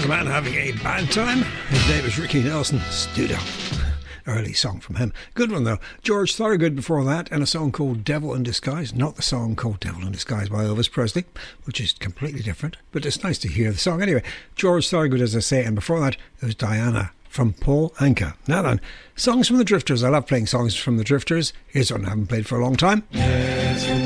a man having a bad time? His name is Ricky Nelson. Stood Up. Early song from him. Good one though. George Thorogood before that, and a song called Devil in Disguise. Not the song called Devil in Disguise by Elvis Presley, which is completely different, but it's nice to hear the song anyway. George Thorogood, as I say, and before that it was Diana from Paul Anka. Now then, songs from the Drifters. I love playing songs from the Drifters. Here's one I haven't played for a long time. Yes,